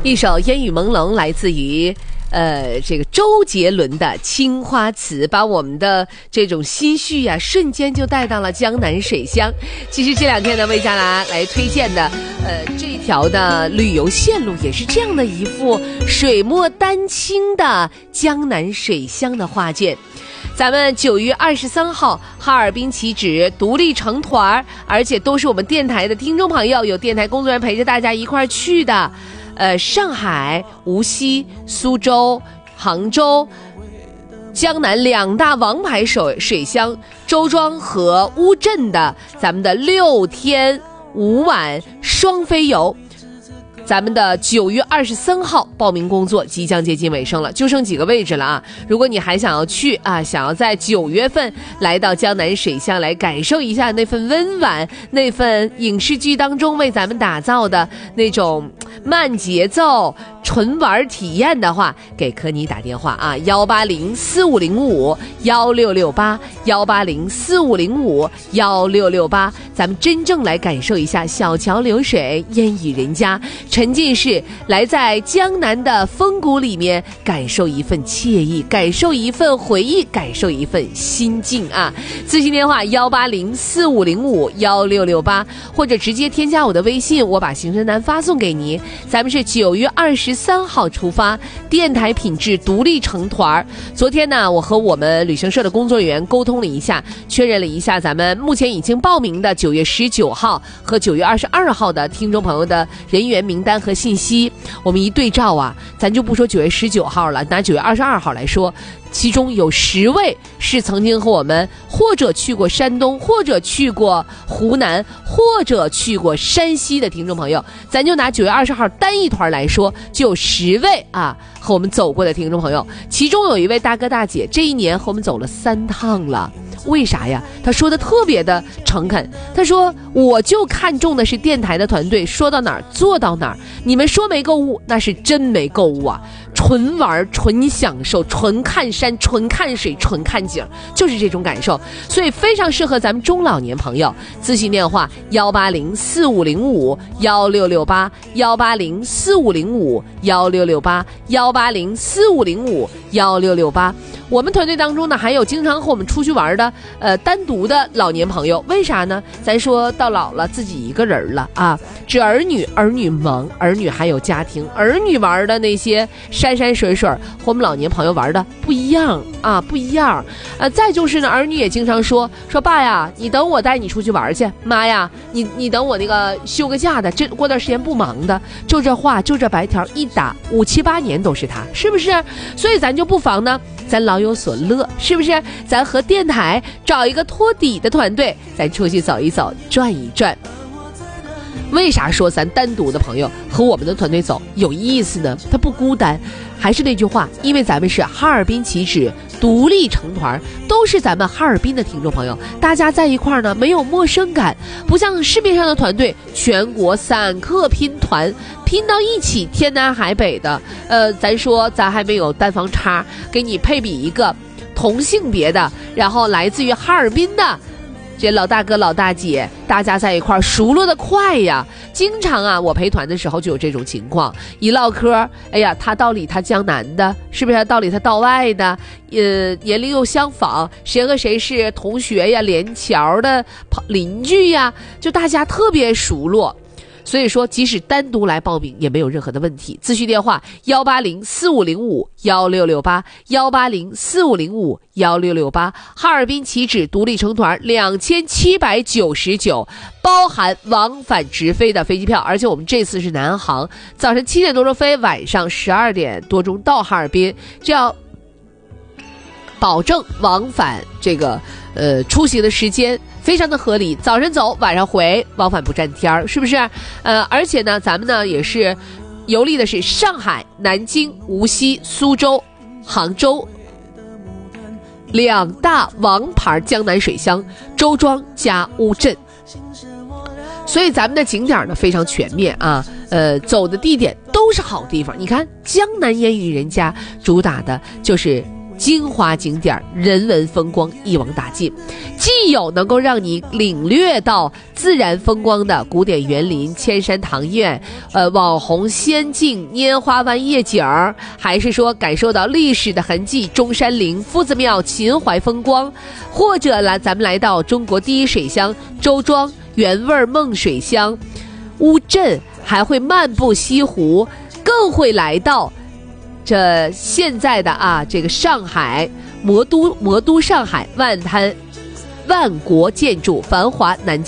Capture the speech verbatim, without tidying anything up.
一首烟雨朦胧，来自于呃这个周杰伦的《青花瓷》，把我们的这种心绪呀、啊，瞬间就带到了江南水乡。其实这两天呢，魏佳兰来推荐的呃这条的旅游线路，也是这样的一幅水墨丹青的江南水乡的画卷。咱们九月二十三号哈尔滨起止独立成团，而且都是我们电台的听众朋友，有电台工作人员陪着大家一块去的。呃，上海、无锡、苏州、杭州、江南两大王牌水水乡周庄和乌镇的咱们的六天五晚双飞游。咱们的九月二十三号报名工作即将接近尾声了，就剩几个位置了啊！如果你还想要去啊，想要在九月份来到江南水乡来感受一下那份温婉，那份影视剧当中为咱们打造的那种慢节奏纯玩体验的话，给科尼打电话啊，幺八零四五零五幺六六八幺八零四五零五幺六六八，咱们真正来感受一下小桥流水，烟雨人家。沉浸式来在江南的风谷里面感受一份惬意，感受一份回忆，感受一份心境啊！咨询电话幺八零四五零五幺六六八，或者直接添加我的微信，我把行程单发送给您。咱们是九月二十三号出发，电台品质独立成团。昨天呢，我和我们旅行社的工作人员沟通了一下，确认了一下咱们目前已经报名的九月十九号和九月二十二号的听众朋友的人员名单单和信息，我们一对照啊，咱就不说九月十九号了，拿九月二十二号来说，其中有十位是曾经和我们或者去过山东，或者去过湖南，或者去过山西的听众朋友，咱就拿九月二十号单一团来说，就有十位啊和我们走过的听众朋友，其中有一位大哥大姐，这一年和我们走了三趟了。为啥呀？他说的特别的诚恳，他说我就看中的是电台的团队，说到哪儿做到哪儿，你们说没购物，那是真没购物啊，纯玩纯享受，纯看山纯看水纯看景，就是这种感受，所以非常适合咱们中老年朋友。咨询电话幺八零四五零五幺六六八幺八零四五零五幺六六八幺八零四五零五幺六六八。我们团队当中呢，还有经常和我们出去玩的呃单独的老年朋友，为啥呢？咱说到老了自己一个人了啊，这儿女儿女忙，儿女还有家庭，儿女玩的那些山山水水和我们老年朋友玩的不一样啊，不一样。呃，再就是呢，儿女也经常说说爸呀，你等我带你出去玩去，妈呀，你你等我那个休个假的，这过段时间不忙的，就这话就这白条一打五七八年都是他，是不是？所以咱就不妨呢，咱老有所乐，是不是？咱和电台找一个托底的团队，咱出去走一走，转一转。为啥说咱单独的朋友和我们的团队走有意思呢？他不孤单，还是那句话，因为咱们是哈尔滨起止独立成团，都是咱们哈尔滨的听众朋友，大家在一块儿呢没有陌生感，不像市面上的团队全国散客拼团拼到一起，天南海北的。呃，咱说咱还没有单房叉给你配比一个同性别的，然后来自于哈尔滨的这老大哥老大姐，大家在一块儿熟络的快呀。经常啊，我陪团的时候就有这种情况，一唠嗑，哎呀，他道里他江南的，是不是？道里他道外的，呃，年龄又相仿，谁和谁是同学呀，连桥的邻居呀，就大家特别熟络。所以说即使单独来报名也没有任何的问题。咨询电话幺八零四五零五幺六六八幺八零四五零五幺六六八。哈尔滨起止独立成团两千七百九十九，包含往返直飞的飞机票，而且我们这次是南航，早上七点多钟飞，晚上十二点多钟到哈尔滨，这样保证往返这个呃出行的时间非常的合理，早晨走晚上回，往返不占天儿，是不是？呃，而且呢，咱们呢也是游历的是上海、南京、无锡、苏州、杭州两大王牌江南水乡，周庄加乌镇。所以咱们的景点呢非常全面啊，呃，走的地点都是好地方。你看江南烟雨人家主打的就是精华景点、人文风光一网打尽，既有能够让你领略到自然风光的古典园林、千山堂院，呃，网红仙境、拈花湾夜景儿，还是说感受到历史的痕迹，中山陵、夫子庙、秦淮风光，或者来咱们来到中国第一水乡周庄原味梦水乡乌镇，还会漫步西湖，更会来到这现在的啊这个上海魔都魔都上海万滩万国建筑繁华南京。